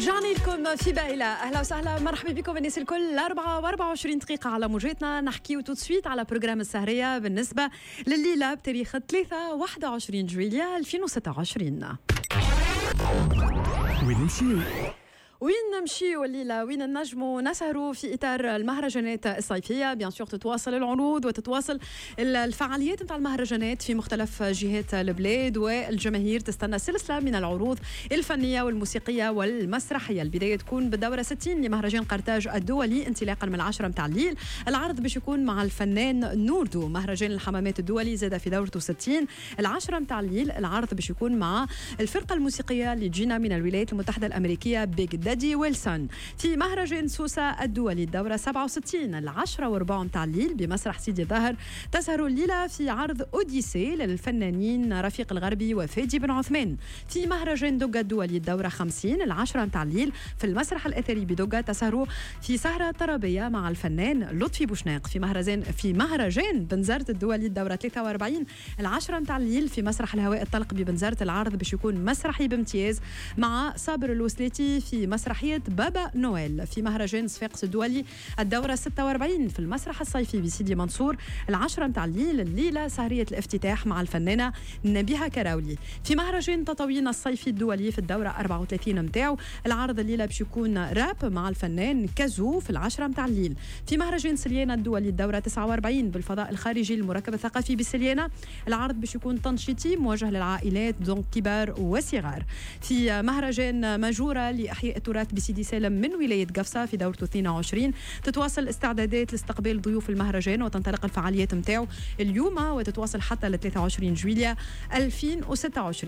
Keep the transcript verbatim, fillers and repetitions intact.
رجعنا لكم في بايلة. أهلا وسهلا مرحبا بكم الناس الكل. أربعة وأربعة وعشرين دقيقة على موجتنا. نحكيو تو سويت على بروجرام السهرية بالنسبة لليلة بتاريخ ثلاثة واحد وعشرين جويلية ألفين وستة وعشرين. وين نمشيو؟ وين نمشيو الليلة؟ وين نجموا نسهروا في إطار المهرجانات الصيفية؟ بيان سور تتواصل العروض وتتواصل الفعاليات نتاع المهرجانات في مختلف جهات البلاد، والجماهير تستنى سلسلة من العروض الفنية والموسيقية والمسرحية. البداية تكون بالدورة ستين لمهرجان قرطاج الدولي انطلاقا من العاشرة متاع الليل. العرض باش يكون مع الفنان نوردو. مهرجان الحمامات الدولي زاد في دورته ستين العاشرة متاع الليل. العرض باش يكون مع الفرقة الموسيقية اللي تجينا من الولايات المتحدة الأمريكية بيج دادي ويلسون. في مهرجان سوسة الدولي الدورة سبعة وستين العشرة وربع متاع الليل بمسرح سيدي الظاهر تسهر الليلة في عرض أوديسي للفنانين رفيق الغربي وفادي بن عثمان. في مهرجان دوغا الدولي الدورة خمسين العشرة متاع الليل في المسرح الأثري بدوغا تسهروا في سهرة طربية مع الفنان لطفي بوشناق. في مهرجان في مهرجان بنزرت الدولي الدورة ثلاثة وأربعين العشرة متاع الليل في مسرح الهواء الطلق ببنزرت. العرض باش يكون مسرحي بامتياز مع صابر الوسليتي في مسرحية بابا نويل. في مهرجان صفاقس الدولي الدورة ستة وأربعين في المسرح الصيفي بسيدي منصور العشرة متاع الليل الليلة سهرية الافتتاح مع الفنانة نبيها كراولي. في مهرجان تطاوين الصيفي الدولي في الدورة أربعة وثلاثين متاعو العرض الليلة باش يكون راب مع الفنان كازو في العشرة متاع الليل. في مهرجان سليانة الدولي الدورة تسعة وأربعين بالفضاء الخارجي المركب الثقافي بسليانة العرض باش يكون تنشيطي موجه للعائلات دونك كبار وصغار. في مهرجان ماجورة لإحياء التراث بسيدي سالم من ولاية قفصة في دورته اثنين وعشرين تتواصل الاستعدادات لاستقبال ضيوف المهرجان وتنطلق الفعاليات متاعو اليوم وتتواصل حتى ل ثلاثة وعشرين جويلية ألفين وستة وعشرين.